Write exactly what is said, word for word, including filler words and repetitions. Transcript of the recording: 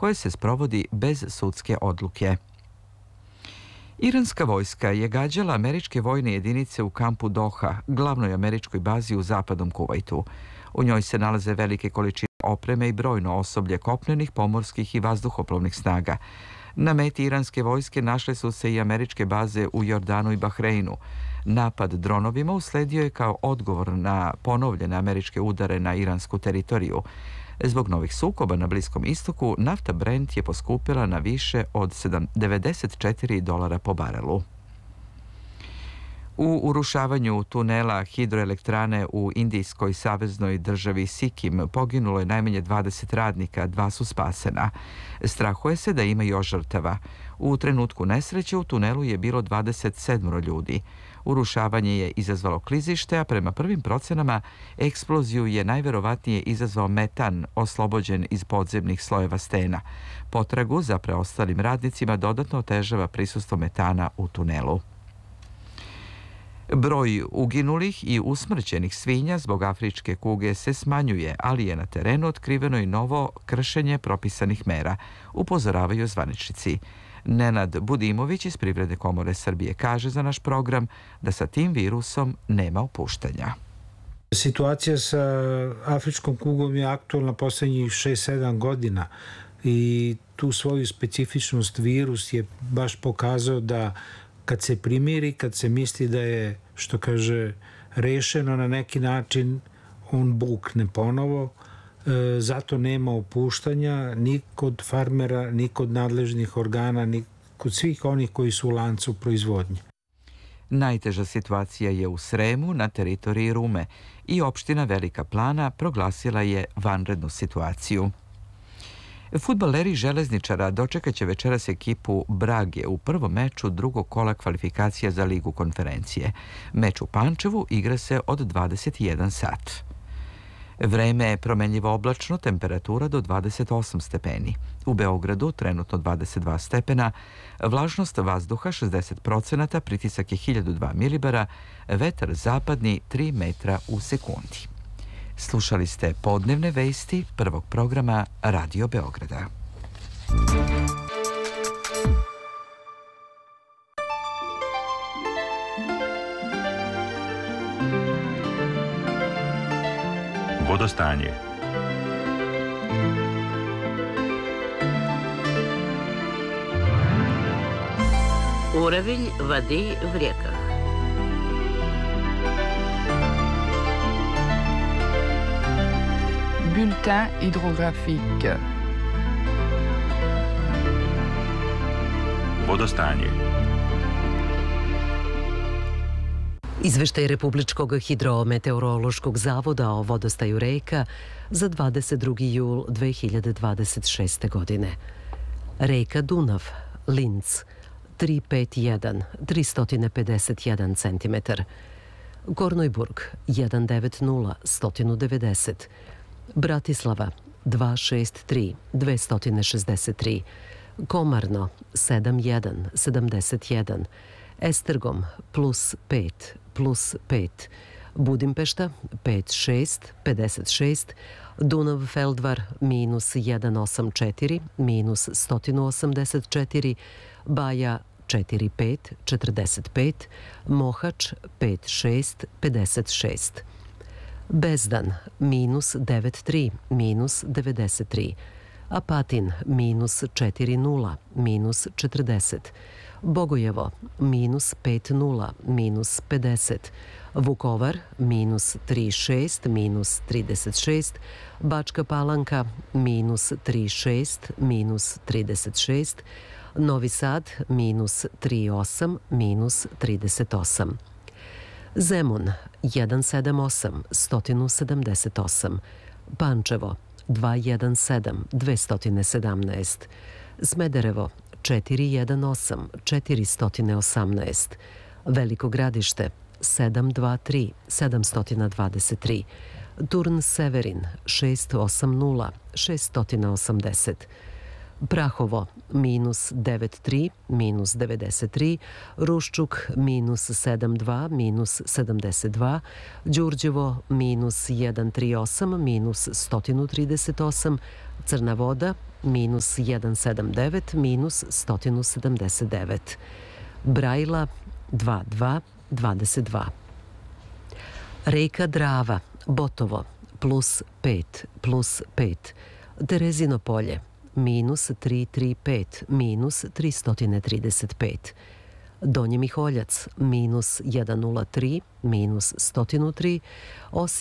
koje se sprovodi bez sudske odluke. Iranska vojska je gađala američke vojne jedinice u kampu Doha, glavnoj američkoj bazi u zapadnom Kuvajtu. U njoj se nalaze velike količine opreme i brojno osoblje kopnenih, pomorskih i vazduhoplovnih snaga. Na meti iranske vojske našle su se i američke baze u Jordanu i Bahreinu. Napad dronovima usledio je kao odgovor na ponovljene američke udare na iransku teritoriju. Zbog novih sukoba na Bliskom istoku, nafta Brent je poskupila na više od devedeset četiri dolara po barelu. U urušavanju tunela hidroelektrane u indijskoj saveznoj državi Sikim poginulo je najmanje dvadeset radnika, dva su spasena. Strahuje se da ima još žrtava. U trenutku nesreće u tunelu je bilo dvadeset sedam ljudi. Urušavanje je izazvalo klizište, a prema prvim procenama eksploziju je najverovatnije izazvao metan oslobođen iz podzemnih slojeva stena. Potragu za preostalim radnicima dodatno otežava prisustvo metana u tunelu. Broj uginulih i usmrćenih svinja zbog afričke kuge se smanjuje, ali je na terenu otkriveno i novo kršenje propisanih mera, upozoravaju zvaničnici. Nenad Budimović iz Privredne komore Srbije kaže za naš program da sa tim virusom nema opuštanja. Situacija sa afričkom kugom je aktualna poslednjih šest sedam godina i tu svoju specifičnost virus je baš pokazao da kad se primiri, kad se misli da je, što kaže, rešeno na neki način, on bukne ponovo. E, zato nema opuštanja ni kod farmera, ni kod nadležnih organa, ni kod svih onih koji su u lancu proizvodnje. Najteža situacija je u Sremu na teritoriji Rume i opština Velika Plana proglasila je vanrednu situaciju. Fudbaleri Železničara dočekaće večeras ekipu Brage u prvom meču drugog kola kvalifikacija za Ligu konferencije. Meč u Pančevu igra se od dvadeset jedan sat. Vreme je promenljivo oblačno, temperatura do dvadeset osam stepeni. U Beogradu trenutno dvadeset dva stepena, vlažnost vazduha šezdeset procenata, pritisak je hiljadu dva milibara, vetar zapadni tri metra u sekundi. Slušali ste podnevne vesti prvog programa Radio Beograda. Vodostanje. Уровень воды в реках. Bulletin hydrographique. Vodostanje. Izveštaj Republičkog hidrometeorološkog zavoda o vodostaju reka za dvadeset drugi jul dve hiljade dvadeset šeste. godine. Reka Dunav, Linz, tristo pedeset jedan, tristo pedeset jedan centimetar. Kornojburg, sto devedeset, sto devedeset. Bratislava, dvesta šezdeset tri, dvesta šezdeset tri. Komarno, sedamdeset jedan, sedamdeset jedan. Estergom, plus pet, plus pet. Budimpešta, pedeset šest, pedeset šest. Dunav Feldvar, minus sto osamdeset četiri, minus sto osamdeset četiri. Baja, četiri pet, četrdeset pet. Mohač, pet šest, pedeset šest. Bezdan, minus devet tri, minus devedeset tri. Apatin, minus četiri nula, minus četrdeset. Bogojevo, minus pet nula, minus pedeset. Vukovar, minus tri šest, minus trideset šest. Bačka Palanka, minus tri šest, minus trideset šest. Novi Sad, minus tri osam, minus trideset osam. Zemun, sto sedamdeset osam, sto sedamdeset osam. Pančevo, dvesta sedam, dvesta sedamnaest. Smederevo, četiristo osam, četiristo osamnaest. Veliko Gradište, sedamsto dvadeset tri, sedamsto dvadeset tri. Turn Severin, šesto osamdeset, šesto osamdeset. Prahovo minus devet tri, minus devedeset tri, Ruščuk minus sedam dva, minus sedamdeset dva, Đurđevo minus jedan tri osam, minus sto trideset osam, Crna Voda minus jedan sedam devet, minus sto sedamdeset devet, Brajla dva dva, dvadeset dva. Reka Drava, Botovo, plus pet, plus pet, Terezino polje, minus tri tri pet, minus tristo trideset pet, Donji Miholjac, minus jedan nula tri, minus sto tri,